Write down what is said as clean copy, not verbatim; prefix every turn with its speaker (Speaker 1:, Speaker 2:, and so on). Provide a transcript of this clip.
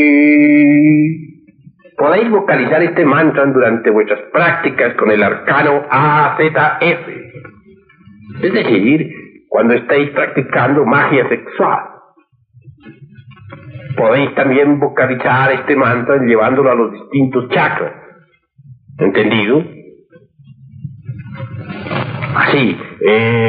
Speaker 1: Podéis vocalizar este mantra durante vuestras prácticas con el arcano AZF. Es decir, cuando estéis practicando magia sexual. Podéis también vocalizar este mantra llevándolo a los distintos chakras. ¿Entendido? Así.